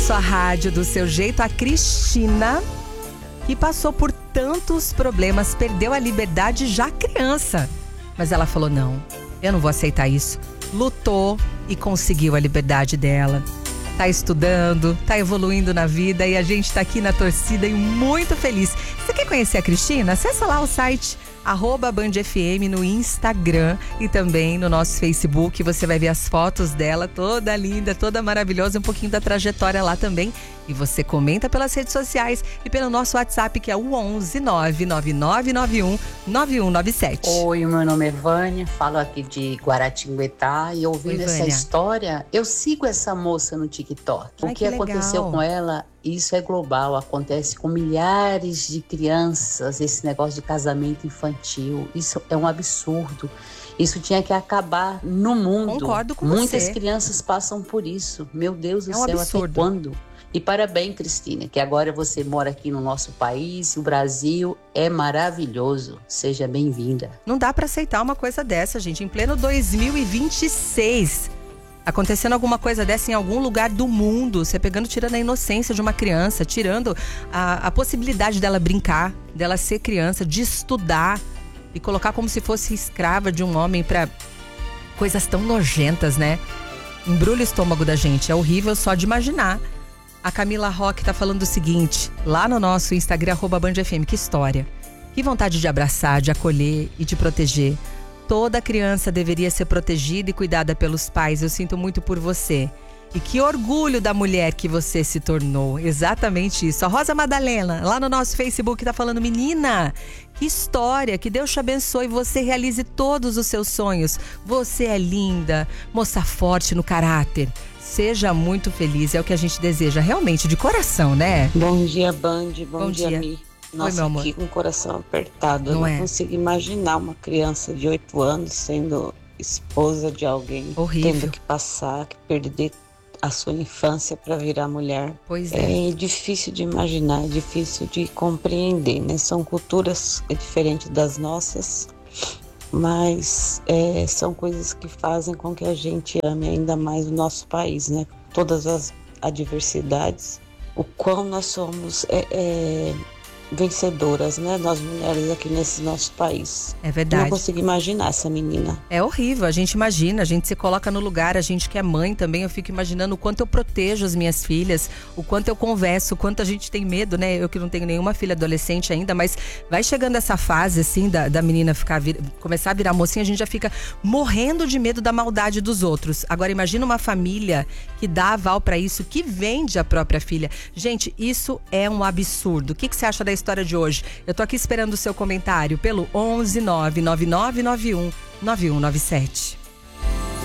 sua rádio, do seu jeito, a Cristina, que passou por tantos problemas, perdeu a liberdade já criança. Mas ela falou, não, eu não vou aceitar isso. Lutou e conseguiu a liberdade dela. Tá estudando, tá evoluindo na vida e a gente tá aqui na torcida e muito feliz. Você quer conhecer a Cristina? Acessa lá o site @BandFM no Instagram e também no nosso Facebook. Você vai ver as fotos dela, toda linda, toda maravilhosa, um pouquinho da trajetória lá também. E você comenta pelas redes sociais e pelo nosso WhatsApp, que é o 11 99991 9197. Oi, meu nome é Vânia, falo aqui de Guaratinguetá e ouvindo essa história, eu sigo essa moça no TikTok. Ai, o que aconteceu legal. com ela, isso é global, acontece com milhares de crianças, esse negócio de casamento infantil, isso é um absurdo. Isso tinha que acabar no mundo. Concordo com Muitas você. crianças passam por isso. Meu Deus do É um céu, absurdo. até quando? E parabéns, Cristina, que agora você mora aqui no nosso país, o Brasil é maravilhoso. Seja bem-vinda. Não dá pra aceitar uma coisa dessa, gente, em pleno 2026. Acontecendo alguma coisa dessa em algum lugar do mundo, você tirando a inocência de uma criança, tirando a possibilidade dela brincar, dela ser criança, de estudar e colocar como se fosse escrava de um homem pra coisas tão nojentas, né? Embrulha o estômago da gente, é horrível só de imaginar. A Camila Roque tá falando o seguinte, lá no nosso Instagram, @BandFM, que história. Que vontade de abraçar, de acolher e de proteger. Toda criança deveria ser protegida e cuidada pelos pais. Eu sinto muito por você. E que orgulho da mulher que você se tornou. Exatamente isso. A Rosa Madalena, lá no nosso Facebook, tá falando, menina, que história, que Deus te abençoe e você realize todos os seus sonhos. Você é linda, moça forte no caráter. Seja muito feliz, é o que a gente deseja, realmente, de coração, né? Bom dia, Band. Bom dia, Mi. Oi, Nossa, meu amor. aqui com o coração apertado. Não Eu é? não consigo imaginar uma criança de 8 anos sendo esposa de alguém. Horrível. Tendo que passar, que perder a sua infância para virar mulher. Pois é. É difícil de imaginar, é difícil de compreender, né? São culturas diferentes das nossas, mas são coisas que fazem com que a gente ame ainda mais o nosso país, né? Todas as adversidades, o quão nós somos vencedoras, né? Nós mulheres aqui nesse nosso país. É verdade. Não consigo imaginar essa menina. É horrível, a gente imagina, a gente se coloca no lugar, a gente que é mãe também, eu fico imaginando o quanto eu protejo as minhas filhas, o quanto eu converso, o quanto a gente tem medo, né? Eu que não tenho nenhuma filha adolescente ainda, mas vai chegando essa fase, assim, da menina começar a virar mocinha, a gente já fica morrendo de medo da maldade dos outros. Agora, imagina uma família que dá aval pra isso, que vende a própria filha. Gente, isso é um absurdo. O que você acha da história de hoje? Eu tô aqui esperando o seu comentário pelo 11 99991 9197.